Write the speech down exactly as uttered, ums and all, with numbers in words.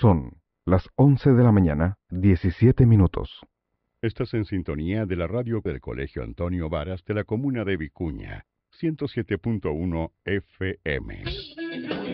Son las once de la mañana, diecisiete minutos. Estás en sintonía de la radio del Colegio Antonio Varas de la comuna de Vicuña, ciento siete punto uno F M.